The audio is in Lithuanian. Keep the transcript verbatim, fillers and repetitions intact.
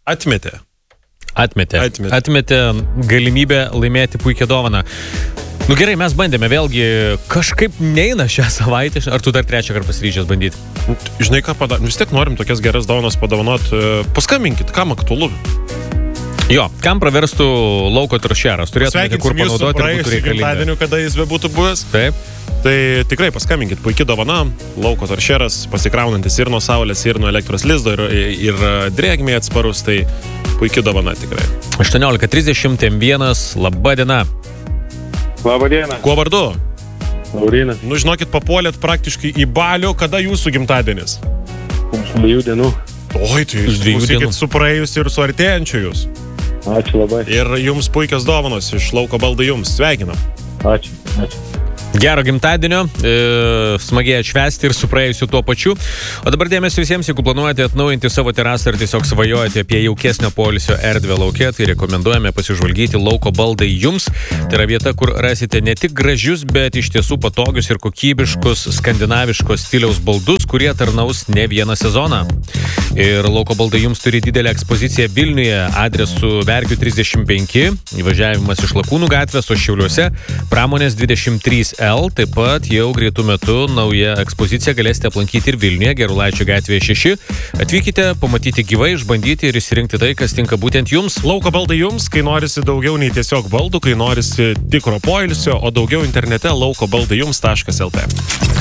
Atmetė. Atmetė. Atmetė. Atmetė galimybę laimėti puikią dovaną. Nu gerai, mes bandėme, vėlgi kažkaip neina šią savaitę. Ar tu dar trečią kartą pasiryžęs bandyti? Žinai ką padaryti? Vis tiek norim tokias geras dovanas padovanot. Paskambinkit, kam aktualu. Jo, kam praverstų lauko trąšeras? Turėtumėte kur panaudoti ir būtų reikalinga. Gimtadieniu, kada jis bebūtų buvęs. Taip. Tai tikrai paskambinkit, puikia dovana, lauko trąšeras, pasikraunantis ir nuo saulės, ir nuo elektros lizdo, ir, ir drėgmė atsparus, tai puikia dovana tikrai. aštuoniolika trisdešimt vienas, laba diena. Labą dieną. Kuo vardu? Laurinas. Nu, žinokit, papuolėt praktiškai į balių, kada jūsų gimtadienis? Už dviejų dienų. Oi, tai jūs klausykit su praėjusiu ir su artėjančiu jūs. Ačiū labai. Ir jums puikios dovanos iš lauko baldai jums. Sveikinam. Ačiū. Ačiū. Gero gimtadienio, e, smagiai atšvęsti ir su praėjusiu tuo pačiu. O dabar dėmesio visiems, jeigu planuojate atnaujinti savo terasą ir tiesiog svajojate apie jaukesnio poilsio erdvę lauke, tai rekomenduojame pasižvalgyti lauko baldai jums. Tai yra vieta, kur rasite ne tik gražius, bet iš tiesų patogius ir kokybiškus skandinaviškos stiliaus baldus, kurie tarnaus ne vieną sezoną. Ir lauko baldai jums turi didelę ekspoziciją Vilniuje adresu Verkių trisdešimt penki, įvažiavimas iš Lakūnų gatvės, o Šiauliuose Pramonės dvidešimt trys L. Taip pat jau greitų metų naują ekspoziciją galėsite aplankyti ir Vilniuje, Gerulaičio gatvėje šeši. Atvykite, pamatyti gyvai, išbandyti ir įsirinkti tai, kas tinka būtent jums. Lauko baldai jums, kai norisi daugiau nei tiesiog baldų, kai norisi tikro poilsio, o daugiau internete lauko baldai jums taškas lt.